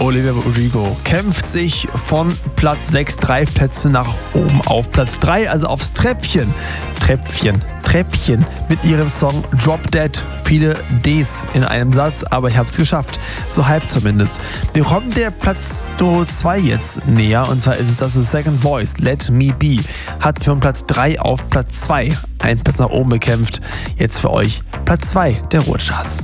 Olivia Rodrigo kämpft sich von Platz 6 3 Plätze nach oben auf Platz 3, also aufs Treppchen mit ihrem Song Drop Dead. Viele Ds in einem Satz, aber ich habe es geschafft. So halb zumindest. Wir kommen der Platz 2 jetzt näher, und zwar ist es das Second Voice, Let Me Be. Hat sich von Platz 3 auf Platz 2 einen Platz nach oben gekämpft. Jetzt für euch Platz 2 der Ruhrcharts.